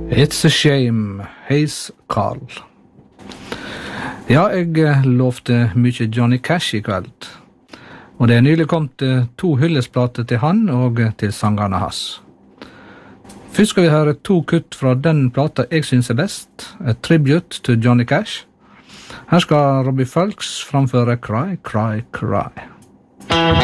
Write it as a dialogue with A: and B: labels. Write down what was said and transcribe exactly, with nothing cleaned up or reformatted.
A: It's a shame, heis Carl. Ja, jeg lovte mye Johnny Cash i kveld. Og det er nylig kommet to hyllesplater til han og til sangerne hans. Først skal vi høre to kutt fra den plata jeg synes er best, A Tribute to Johnny Cash. Her skal Robbie Fulks framføre Cry, Cry, Cry.